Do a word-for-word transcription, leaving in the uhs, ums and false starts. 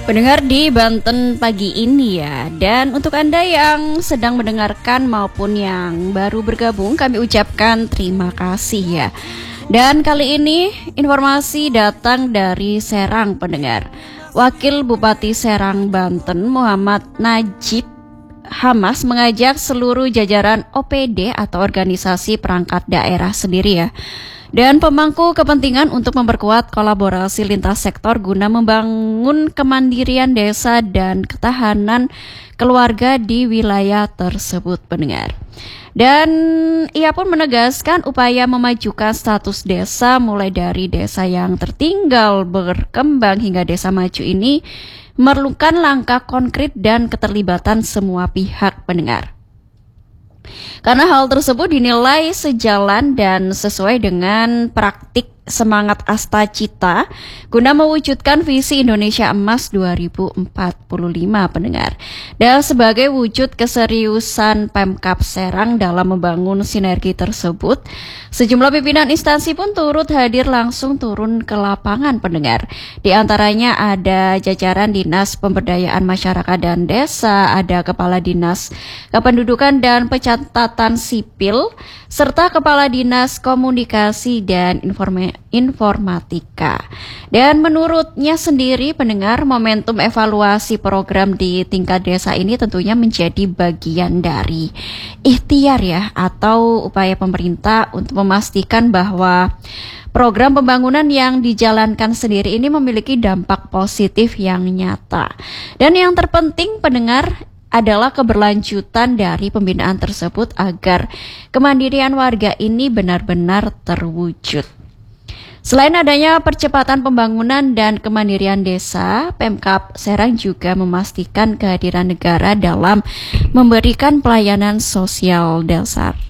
Pendengar di Banten pagi ini ya. Dan untuk Anda yang sedang mendengarkan maupun yang baru bergabung, kami ucapkan terima kasih ya. Dan kali ini informasi datang dari Serang, pendengar. Wakil Bupati Serang, Banten, Muhammad Najib Hamas mengajak seluruh jajaran O P D atau organisasi perangkat daerah sendiri ya, dan pemangku kepentingan untuk memperkuat kolaborasi lintas sektor guna membangun kemandirian desa dan ketahanan keluarga di wilayah tersebut, pendengar. Dan ia pun menegaskan upaya memajukan status desa mulai dari desa yang tertinggal berkembang hingga desa maju ini memerlukan langkah konkret dan keterlibatan semua pihak, pendengar. Karena hal tersebut dinilai sejalan dan sesuai dengan praktik semangat Astacita guna mewujudkan visi Indonesia Emas dua ribu empat puluh lima, pendengar. Dan sebagai wujud keseriusan Pemkab Serang dalam membangun sinergi tersebut, sejumlah pimpinan instansi pun turut hadir langsung turun ke lapangan, pendengar. Di antaranya ada jajaran Dinas Pemberdayaan Masyarakat dan Desa, ada Kepala Dinas Kependudukan dan Pencatatan Sipil, serta Kepala Dinas Komunikasi dan Informasi Informatika. Dan menurutnya sendiri, pendengar, momentum evaluasi program di tingkat desa ini tentunya menjadi bagian dari ikhtiar ya, atau upaya pemerintah untuk memastikan bahwa program pembangunan yang dijalankan sendiri ini memiliki dampak positif yang nyata. Dan yang terpenting, pendengar, adalah keberlanjutan dari pembinaan tersebut agar kemandirian warga ini benar-benar terwujud. Selain adanya percepatan pembangunan dan kemandirian desa, Pemkab Serang juga memastikan kehadiran negara dalam memberikan pelayanan sosial dasar.